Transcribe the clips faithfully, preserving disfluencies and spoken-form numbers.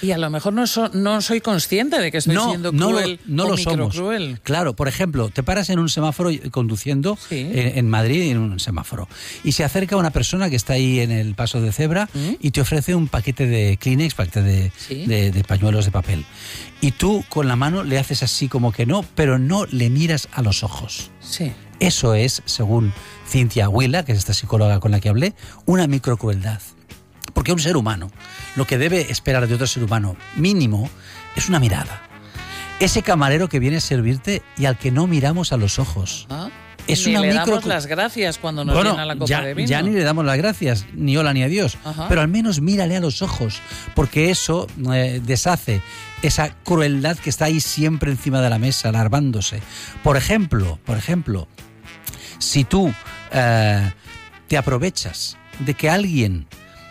Y a lo mejor no, so, no soy consciente de que estoy no, siendo no cruel lo, no o lo microcruel. somos. Claro, por ejemplo, te paras en un semáforo conduciendo sí. en, en Madrid, en un semáforo, y se acerca una persona que está ahí en el paso de cebra ¿Mm? y te ofrece un paquete de Kleenex, paquete de, ¿Sí? de, de pañuelos de papel. Y tú con la mano le haces así como que no, pero no le miras a los ojos. Sí. Eso es, según Cynthia Huila, que es esta psicóloga con la que hablé, una microcrueldad. Porque un ser humano, lo que debe esperar de otro ser humano mínimo es una mirada. Ese camarero que viene a servirte y al que no miramos a los ojos. ¿Ah? Es ni una le micro... damos las gracias cuando nos bueno, llena la copa ya, de vino. Ya ni le damos las gracias, ni hola ni adiós. Ajá. Pero al menos mírale a los ojos, porque eso eh, deshace esa crueldad que está ahí siempre encima de la mesa, alarmándose. Por ejemplo, por ejemplo, si tú eh, te aprovechas de que alguien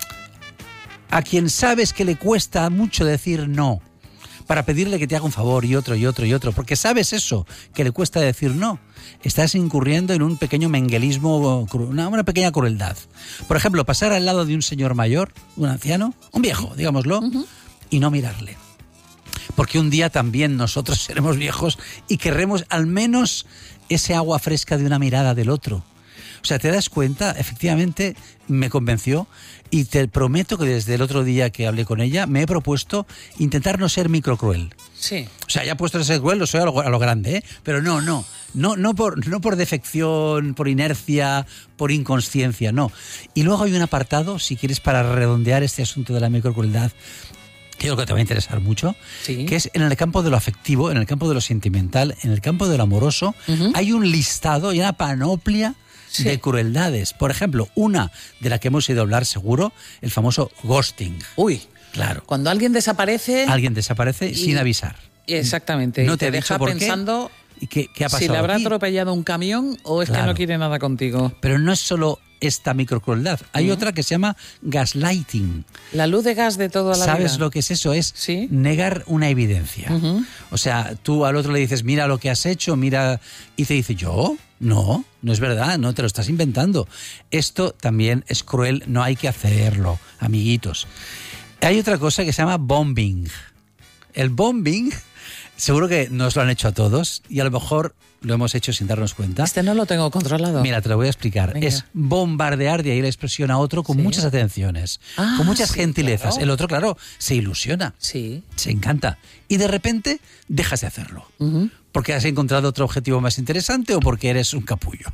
a quien sabes que le cuesta mucho decir no, para pedirle que te haga un favor y otro y otro y otro, porque sabes eso, que le cuesta decir no, estás incurriendo en un pequeño menguelismo, una, una pequeña crueldad. Por ejemplo, pasar al lado de un señor mayor, un anciano, un viejo, digámoslo, uh-huh. y no mirarle. Porque un día también nosotros seremos viejos y querremos al menos ese agua fresca de una mirada del otro. O sea, te das cuenta, efectivamente me convenció y te prometo que desde el otro día que hablé con ella me he propuesto intentar no ser microcruel. Sí. O sea, ya he puesto de ser cruel, lo soy a lo, a lo grande, ¿eh? Pero no, no, no, no por, no por defección, por inercia, por inconsciencia, no. Y luego hay un apartado, si quieres, para redondear este asunto de la microcrueldad, que yo creo que te va a interesar mucho, sí. que es en el campo de lo afectivo, en el campo de lo sentimental, en el campo de lo amoroso, uh-huh. hay un listado y una panoplia sí. de crueldades. Por ejemplo, una de la que hemos ido a hablar seguro, el famoso ghosting. Uy, claro. Cuando alguien desaparece... Alguien desaparece y... sin avisar. Exactamente. No y te, te deja deja pensando ¿Y qué, qué ha pasado si le habrá aquí? atropellado un camión o es claro. que no quiere nada contigo. Pero no es solo esta microcrueldad. Hay uh-huh. otra que se llama gaslighting. La luz de gas de toda la ¿Sabes vida. ¿Sabes lo que es eso? Es ¿Sí? negar una evidencia. Uh-huh. O sea, tú al otro le dices, mira lo que has hecho, mira... Y te dice, ¿yo? No, no es verdad, no, te lo estás inventando. Esto también es cruel, no hay que hacerlo, amiguitos. Hay otra cosa que se llama bombing. El bombing... Seguro que nos lo han hecho a todos y a lo mejor lo hemos hecho sin darnos cuenta. Este no lo tengo controlado. Mira, te lo voy a explicar. Venga. Es bombardear de ahí la expresión a otro con ¿Sí? muchas atenciones, ah, con muchas sí, gentilezas. Claro. El otro, claro, se ilusiona, sí. se encanta y de repente dejas de hacerlo. Uh-huh. Porque has encontrado otro objetivo más interesante o porque eres un capullo.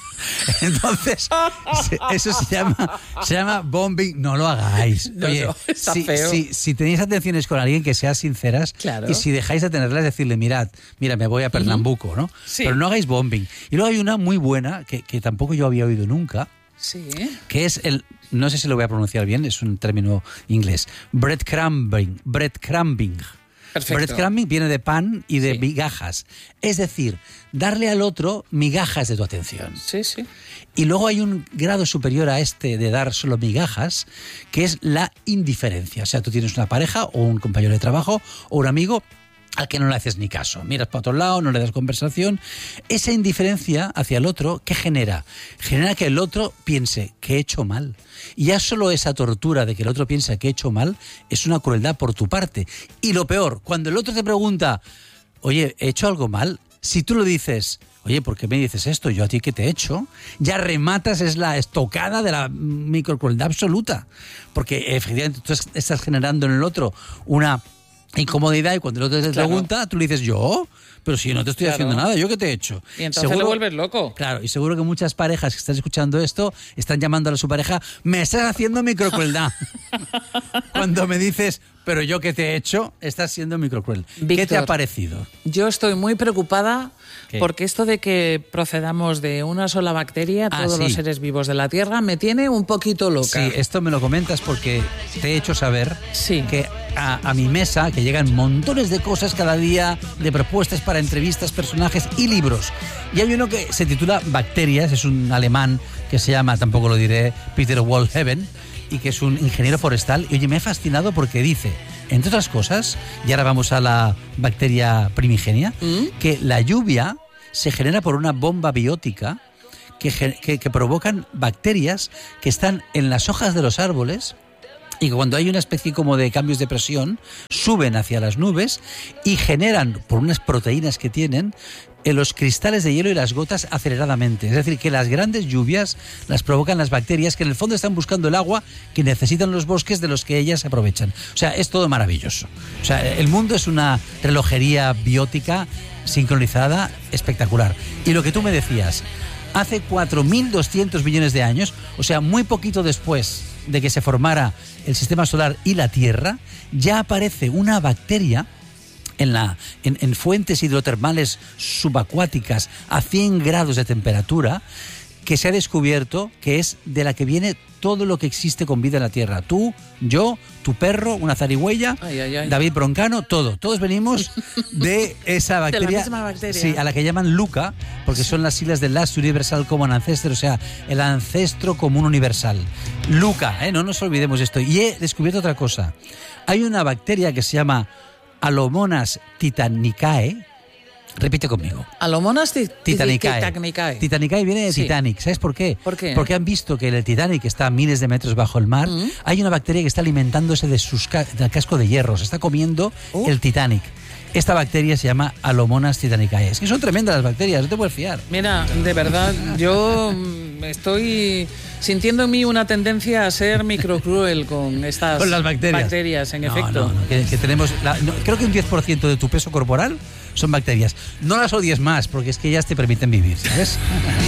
Entonces, eso se llama, se llama bombing. No lo hagáis. Oye, no, no, está si, feo. Si, si tenéis atenciones con alguien, que sean sinceras. Claro. Y si dejáis de tenerlas, decirle, mirad, mira, me voy a Pernambuco, ¿no? Sí. Pero no hagáis bombing. Y luego hay una muy buena, que, que tampoco yo había oído nunca, sí. que es el, no sé si lo voy a pronunciar bien, es un término inglés, breadcrumbing, breadcrumbing. Perfecto. Breadcrumbing viene de pan y de sí. migajas. Es decir, darle al otro migajas de tu atención. Sí, sí. Y luego hay un grado superior a este de dar solo migajas, que es la indiferencia. O sea, tú tienes una pareja o un compañero de trabajo o un amigo al que no le haces ni caso. Miras para otro lado, no le das conversación. Esa indiferencia hacia el otro, ¿qué genera? Genera que el otro piense que he hecho mal. Y ya solo esa tortura de que el otro piensa que he hecho mal es una crueldad por tu parte. Y lo peor, cuando el otro te pregunta, oye, ¿he hecho algo mal? Si tú lo dices, oye, ¿por qué me dices esto? ¿Yo a ti qué te he hecho? Ya rematas, es la estocada de la microcrueldad absoluta. Porque efectivamente tú estás generando en el otro una incomodidad y cuando el otro te claro. pregunta, tú le dices, ¿yo? Pero si yo no te estoy claro. haciendo nada, ¿yo qué te he hecho? Y entonces seguro, le vuelves loco. Claro, y seguro que muchas parejas que están escuchando esto están llamando a su pareja, me estás haciendo microcrueldad. Cuando me dices, pero yo qué te he hecho, estás siendo microcruel. Víctor, ¿qué te ha parecido? Yo estoy muy preocupada ¿Qué? Porque esto de que procedamos de una sola bacteria, ah, todos sí. los seres vivos de la Tierra, me tiene un poquito loca. Sí, esto me lo comentas porque te he hecho saber sí. que a, a mi mesa, que llegan montones de cosas cada día, de propuestas para entrevistas, personajes y libros. Y hay uno que se titula Bacterias, es un alemán que se llama, tampoco lo diré, Peter Wohleben, y que es un ingeniero forestal. Y oye, me ha fascinado porque dice, entre otras cosas, y ahora vamos a la bacteria primigenia, ¿Mm? que la lluvia se genera por una bomba biótica que, que, que provocan bacterias que están en las hojas de los árboles y que cuando hay una especie como de cambios de presión, suben hacia las nubes y generan, por unas proteínas que tienen, en los cristales de hielo y las gotas aceleradamente. Es decir, que las grandes lluvias las provocan las bacterias que en el fondo están buscando el agua que necesitan los bosques de los que ellas se aprovechan. O sea, es todo maravilloso. O sea, el mundo es una relojería biótica sincronizada espectacular. Y lo que tú me decías, hace cuatro mil doscientos millones de años, o sea, muy poquito después de que se formara el sistema solar y la Tierra, ya aparece una bacteria En, la, en, en fuentes hidrotermales subacuáticas a cien grados de temperatura, que se ha descubierto que es de la que viene todo lo que existe con vida en la Tierra. Tú, yo, tu perro, una zarigüeya, ay, ay, ay. David Broncano, todo. Todos venimos de esa bacteria. De la misma bacteria. Sí, a la que llaman LUCA, porque son las siglas de Last Universal Common Ancestor, o sea, el ancestro común universal. LUCA, ¿eh? No nos olvidemos de esto. Y he descubierto otra cosa. Hay una bacteria que se llama Alomonas titanicae. Repite conmigo. Alomonas ti titanicae. Titanicae. Titanicae viene de sí. Titanic. ¿Sabes por qué? ¿Por qué? Porque han visto que el Titanic está a miles de metros bajo el mar. Mm. Hay una bacteria que está alimentándose de sus ca del casco de hierro. Se está comiendo uh. el Titanic. Esta bacteria se llama Alomonas titanicae. Es que son tremendas las bacterias, no te puedes fiar. Mira, de verdad, yo estoy sintiendo en mí una tendencia a ser microcruel con estas con las bacterias. bacterias, en no, efecto. No, no, que, que tenemos la, no, creo que un diez por ciento de tu peso corporal son bacterias. No las odies más, porque es que ellas te permiten vivir, ¿sabes?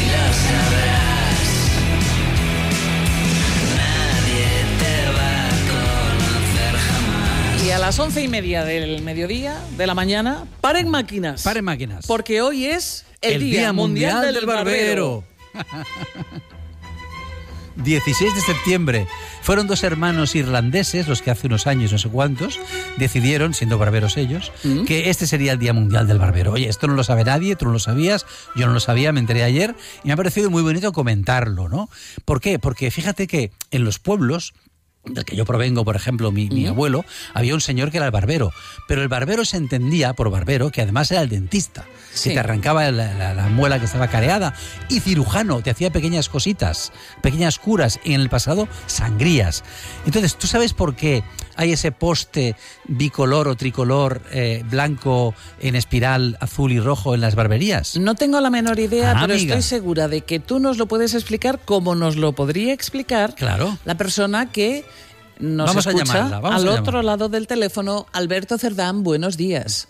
Y a las once y media del mediodía, de la mañana, paren máquinas. Paren máquinas. Porque hoy es el, el Día, Día Mundial, Mundial del, del Barbero. barbero. dieciséis de septiembre. Fueron dos hermanos irlandeses, los que hace unos años, no sé cuántos, decidieron, siendo barberos ellos, ¿Mm? que este sería el Día Mundial del Barbero. Oye, esto no lo sabe nadie, tú no lo sabías, yo no lo sabía, me enteré ayer, y me ha parecido muy bonito comentarlo, ¿no? ¿Por qué? Porque fíjate que en los pueblos del que yo provengo, por ejemplo, mi, mi abuelo, había un señor que era el barbero, pero el barbero se entendía por barbero que además era el dentista, sí. que te arrancaba la, la, la muela que estaba careada, y cirujano, te hacía pequeñas cositas, pequeñas curas, y en el pasado sangrías. Entonces, ¿tú sabes por qué hay ese poste bicolor o tricolor eh, blanco en espiral azul y rojo en las barberías? No tengo la menor idea, ah, pero amiga. estoy segura de que tú nos lo puedes explicar como nos lo podría explicar claro. la persona que nos vamos escucha a llamarla, vamos al a otro llamarla. lado del teléfono. Alberto Cerdán, buenos días.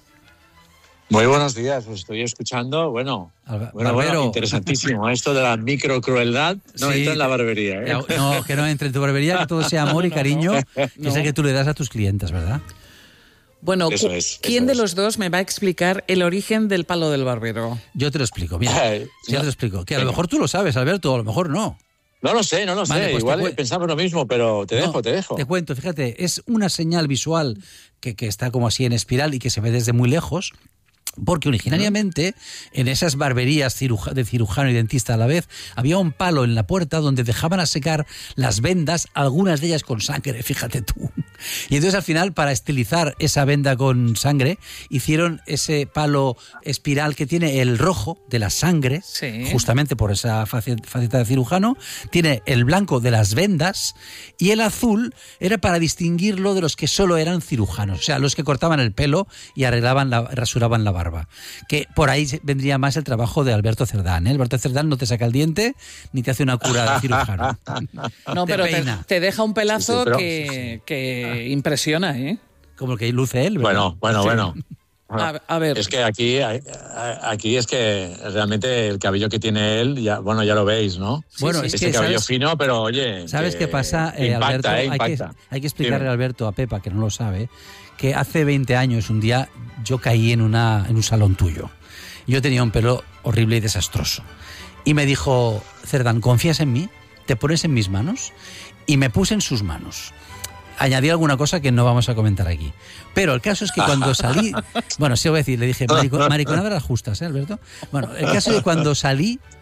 Muy buenos días, os estoy escuchando. Bueno, bueno, bueno, interesantísimo. Esto de la microcrueldad no sí, entra en la barbería. ¿eh? No, que no entre en tu barbería, que todo sea amor y cariño, no, que no. es el que tú le das a tus clientes, ¿verdad? Bueno, eso es, ¿quién eso de es. los dos me va a explicar el origen del palo del barbero? Yo te lo explico, mira. Ay, sí, no. yo te lo explico. Que a lo mejor tú lo sabes, Alberto, o a lo mejor no. No lo sé, no lo vale, sé. Pues Igual cu- pensamos lo mismo, pero te no, dejo, te dejo. Te cuento, fíjate, es una señal visual que, que está como así en espiral y que se ve desde muy lejos. Porque originariamente en esas barberías ciruja, de cirujano y dentista a la vez había un palo en la puerta donde dejaban a secar las vendas, algunas de ellas con sangre, fíjate tú. Y entonces al final, para estilizar esa venda con sangre, hicieron ese palo espiral que tiene el rojo de la sangre, sí. justamente por esa faceta de cirujano, tiene el blanco de las vendas y el azul era para distinguirlo de los que solo eran cirujanos, o sea, los que cortaban el pelo y arreglaban la, rasuraban la barba. Que por ahí vendría más el trabajo de Alberto Cerdán, ¿eh? Alberto Cerdán no te saca el diente ni te hace una cura de cirujano. No, te pero te, te deja un pelazo sí, sí, pero... que, que impresiona, ¿eh? Como que luce él, ¿verdad? Bueno, bueno, sí. bueno. A, a ver. Es que aquí, aquí es que realmente el cabello que tiene él, ya, bueno, ya lo veis, ¿no? Sí, bueno, sí, es que que cabello ¿sabes? fino, pero oye. ¿Sabes que qué pasa, eh, impacta, Alberto? Eh, hay, que, hay que explicarle a Alberto, a Pepa, que no lo sabe, que hace veinte años, un día, yo caí en, una, en un salón tuyo. Yo tenía un pelo horrible y desastroso. Y me dijo, Cerdán, ¿confías en mí? ¿Te pones en mis manos? Y me puse en sus manos. Añadí alguna cosa que no vamos a comentar aquí. Pero el caso es que cuando salí... Bueno, sí voy a decir, le dije, marico, mariconadas las justas, ¿eh, Alberto? Bueno, el caso es que cuando salí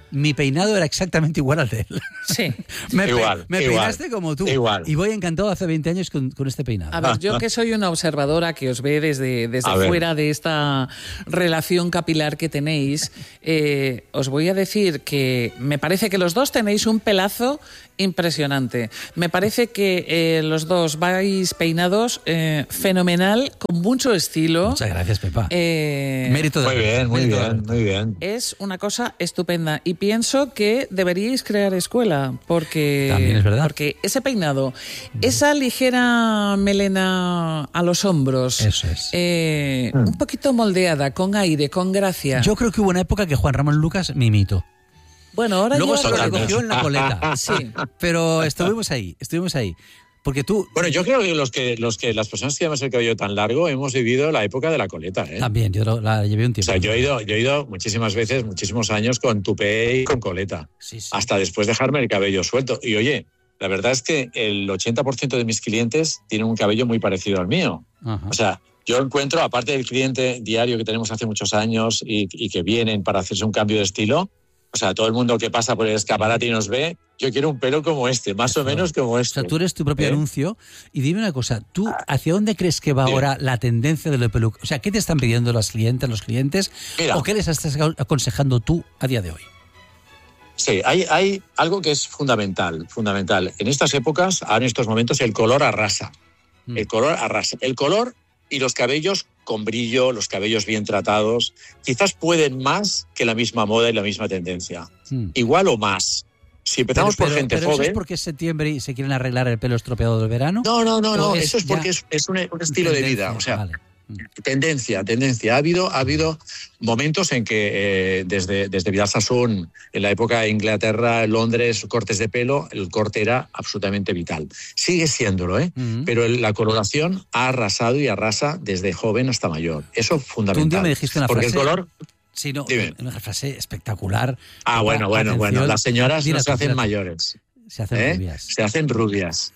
mi peinado era exactamente igual al de él. Sí. me igual, me igual, peinaste como tú. Igual. Y voy encantado hace veinte años con, con este peinado. A ver, yo que soy una observadora que os ve desde, desde fuera de esta relación capilar que tenéis, eh, os voy a decir que me parece que los dos tenéis un pelazo impresionante. Me parece que eh, los dos vais peinados eh, fenomenal, con mucho estilo. Muchas gracias, Pepa. Eh, Mérito de Muy bien, muy mérito bien, de muy bien. Es una cosa estupenda y pienso que deberíais crear escuela porque, También es verdad. porque ese peinado, esa ligera melena a los hombros, Eso es. eh, un poquito moldeada, con aire, con gracia. Yo creo que hubo una época que Juan Ramón Lucas me imitó. Bueno, ahora Luego ya se lo lo- recogió en la coleta. Sí. Pero estuvimos ahí, estuvimos ahí. Porque tú Bueno, yo creo que los que los que las personas que llevamos el cabello tan largo hemos vivido la época de la coleta, ¿eh? también, yo lo- la llevé un O tiempo. sea, yo he ido, yo he ido muchísimas veces, muchísimos años con tupé y con coleta, Sí, sí. hasta después dejarme el cabello suelto. Y oye, la verdad es que el ochenta por ciento de mis clientes tienen un cabello muy parecido al mío. Ajá. O sea, yo encuentro, aparte del cliente diario que tenemos hace muchos años y, y que vienen para hacerse un cambio de estilo, o sea, todo el mundo que pasa por el escaparate y nos ve, yo quiero un pelo como este, más o menos como O este. sea, tú eres tu propio ¿Eh? anuncio. Y dime una cosa, ¿tú hacia dónde crees que va Dime. ahora la tendencia de la peluca? O sea, ¿qué te están pidiendo las clientes, los clientes? Mira. ¿O qué les estás aconsejando tú a día de hoy? Sí, hay, hay algo que es fundamental, fundamental. En estas épocas, ahora en estos momentos, el color arrasa. Mm. El color arrasa. El color y los cabellos con brillo, los cabellos bien tratados, quizás pueden más que la misma moda y la misma tendencia. Mm. Igual o más. Si empezamos Pero- por pero- gente pero ¿eso joven... es porque es septiembre y se quieren arreglar el pelo estropeado del verano? No, no, no, ¿O no. es Eso es ya porque es, es un, un estilo de tendencia? vida. O sea, Vale. Mm. tendencia, tendencia. Ha habido, ha habido momentos en que eh, desde, desde Vidal Sassoon, en la época de Inglaterra, Londres, cortes de pelo, el corte era absolutamente vital. Sigue siéndolo, ¿eh? Mm. Pero el- la coloración ha arrasado y arrasa desde joven hasta mayor. Eso es fundamental. Tú un día me dijiste una porque frase... el color... Sí, no, Dime. una frase espectacular. Ah, Pepa, bueno, bueno, atención. bueno. Las señoras Dila no se tú, hacen dila tú. mayores. Se hacen ¿eh? rubias. Se hacen rubias.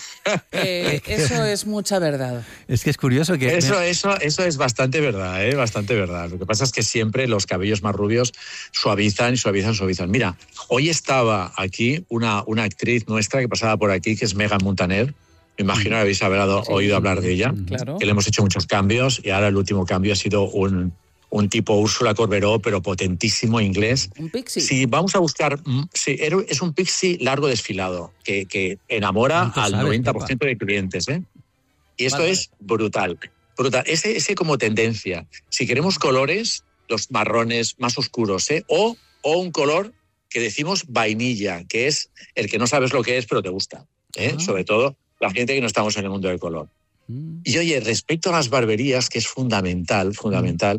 Eh, eso es mucha verdad. Es que es curioso que... Eso, eso, eso es bastante verdad, ¿eh? Bastante verdad. Lo que pasa es que siempre los cabellos más rubios suavizan, suavizan, suavizan. Mira, hoy estaba aquí una, una actriz nuestra que pasaba por aquí, que es Megan Montaner. Me imagino que habéis hablado, Sí. oído hablar de ella. Claro. Que le hemos hecho muchos cambios y ahora el último cambio ha sido un, un tipo Úrsula Corberó, pero potentísimo inglés. Un pixie. Si vamos a buscar, mm, sí, era- es un pixie largo desfilado que, que enamora ¿Cuánto al sabes, noventa por ciento de clientes, ¿eh? Y esto Vale, es brutal, brutal. Ese, ese como tendencia. Si queremos colores, los marrones más oscuros, ¿eh? O, o un color que decimos vainilla, que es el que no sabes lo que es, pero te gusta, ¿eh? Ah. Sobre todo la gente que no estamos en el mundo del color. Mm. Y oye, respecto a las barberías, que es fundamental, fundamental,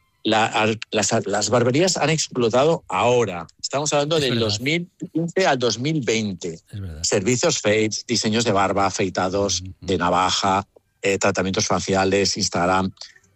la- las, las barberías han explotado ahora. Estamos hablando Es del verdad. dos mil quince al dos mil veinte. Es verdad. Servicios fades, diseños de barba, afeitados, Ujú. de navaja, eh, tratamientos faciales, Instagram.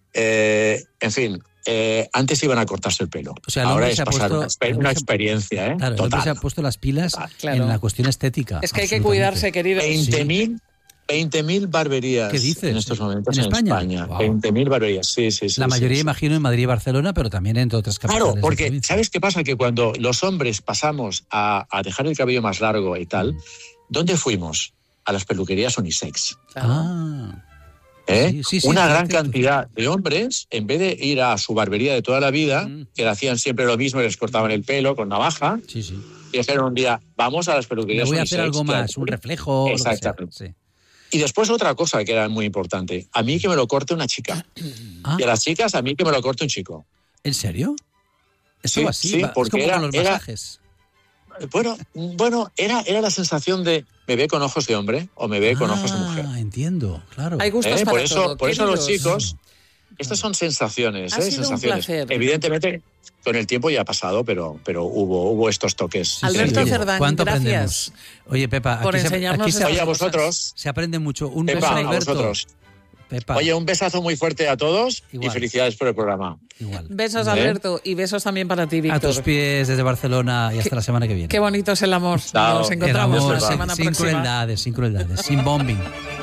Eh, en fin, eh, antes iban a cortarse el pelo. O sea, el ahora hombre es se ha pasar puesto- una, exper- el hombre una se- experiencia, ¿eh? Claro, el hombre Total. se ha puesto las pilas Claro. en la cuestión estética. Es que hay que absolutamente. cuidarse, querido. veinte mil veinte mil barberías ¿Qué dices? en estos momentos ¿En en, España? España. Wow. veinte mil barberías, sí, sí, sí. La sí, mayoría, sí. imagino, en Madrid y Barcelona, pero también en otras capitales. Claro, de porque provincia. ¿sabes qué pasa? Que cuando los hombres pasamos a, a dejar el cabello más largo y tal, Mm. ¿dónde fuimos? A las peluquerías unisex. Claro. Ah, ¿eh? Sí, sí, sí, Una sí, gran sí, cantidad de hombres, en vez de ir a su barbería de toda la vida, Mm. que le hacían siempre lo mismo y les cortaban el pelo con navaja, sí, sí. y dijeron un día, vamos a las Me peluquerías voy a unisex. hacer algo claro. más, un reflejo. lo que sea. Exactamente. Sí. Y después otra cosa que era muy importante, a mí que me lo corte una chica. Ah, Y a las chicas, a mí que me lo corte un chico. ¿en serio? Esto Sí, va así, sí, va- es porque como era- con los era- masajes. Bueno, bueno era, era la sensación de, ¿me ve con ojos de hombre o me ve con ojos de mujer? Ah, entiendo, claro. Hay gustos ¿Eh? para Por eso, todo, por eso los queridos. chicos, estas son sensaciones, Ha ¿eh? sido un sensaciones. placer. Evidentemente, con el tiempo ya ha pasado, pero, pero hubo, hubo estos toques. Sí, sí, Alberto oye, Cerdán, ¿cuánto gracias aprendemos? Oye, Pepa, por aquí se, enseñarnos aquí se- esas Oye, a cosas. vosotros, se aprende mucho. Un Pepa, beso, a Alberto. vosotros. Pepa, Oye, un besazo muy fuerte a todos Igual. y felicidades por el programa. igual. Besos, ¿Eh? Alberto, y besos también para ti, A Víctor. tus pies desde Barcelona y hasta Qué- la semana que viene. Qué bonito es el amor. Chao. Nos El encontramos amor, la sin- semana sin próxima. crueldades, sin crueldades, sin bombing.